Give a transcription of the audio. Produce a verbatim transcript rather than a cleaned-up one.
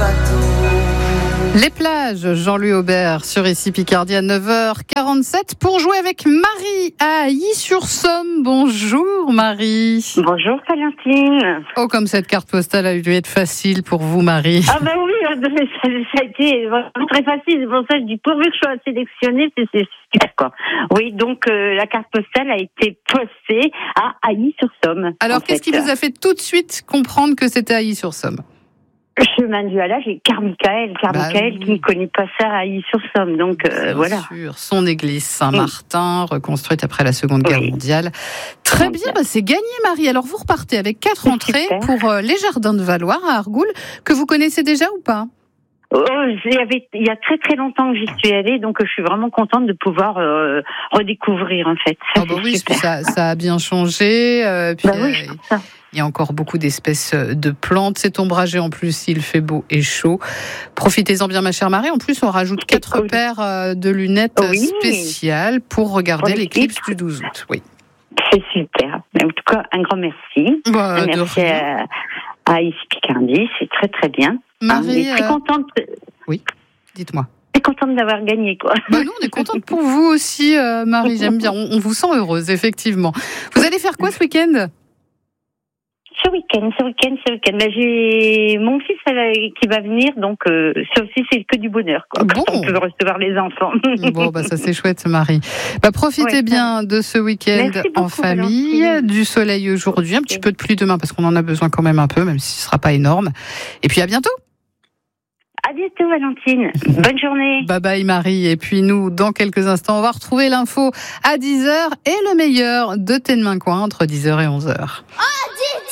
Les plages, Jean-Louis Aubert sur Ici Picardie à neuf heures quarante-sept pour jouer avec Marie à Ailly-sur-Somme. Bonjour Marie. Bonjour Valentine. Oh, comme cette carte postale a dû être facile pour vous Marie. Ah ben oui, ça, ça a été vraiment très facile. C'est pour ça que je dis pourvu que je sois sélectionnée, c'est, c'est super quoi. Oui, donc euh, la carte postale a été postée à Ailly-sur-Somme. Alors qu'est-ce fait. qui vous a fait tout de suite comprendre que c'était Ailly-sur-Somme? Chemin du Halage et Carmichael, Carmichael bah, qui ne connaît pas ça à Ailly-sur-Somme, donc euh, bien voilà. Sûr. Son église Saint-Martin, oui. reconstruite après la Seconde Guerre oui. mondiale. Très bien, bah, c'est gagné Marie. Alors vous repartez avec quatre c'est entrées super. pour euh, les Jardins de Valoir à Argoul, que vous connaissez déjà ou pas? Oh, il y avait, il y a très très longtemps que j'y suis allée, donc je suis vraiment contente de pouvoir euh, redécouvrir en fait. Ça, oh bah oui, ça, ça a bien changé. Euh, puis, bah oui, je pense ça. Il y a encore beaucoup d'espèces de plantes. C'est ombragé en plus, il fait beau et chaud. Profitez-en bien, ma chère Marie. En plus, on rajoute quatre oui. paires de lunettes oui. spéciales pour regarder pour l'éclipse du douze août. Oui. C'est super. En tout cas, un grand merci. Bah, un merci à, à Ici Picardie. C'est très très bien. Marie, je suis très contente. Oui, dites-moi. Je suis contente d'avoir gagné, quoi. Bah nous, on est contente pour vous aussi, euh, Marie. J'aime bien. On, on vous sent heureuse, effectivement. Vous allez faire quoi ce week-end? Ce week-end, ce week-end, ce week-end. Ben, j'ai mon fils qui va venir, donc euh, ça aussi c'est que du bonheur. Quoi. Bon. On peut recevoir les enfants. Bon, bah ça c'est chouette, Marie. Bah profitez ouais, bien de ce week-end en famille, Valentine. Du soleil aujourd'hui, un petit peu de pluie demain parce qu'on en a besoin quand même un peu, même si ce sera pas énorme. Et puis à bientôt. À bientôt, Valentine. Bonne journée. Bye bye, Marie. Et puis nous, dans quelques instants, on va retrouver l'info à dix heures et le meilleur de Tes Mains Coin entre dix heures et onze heures.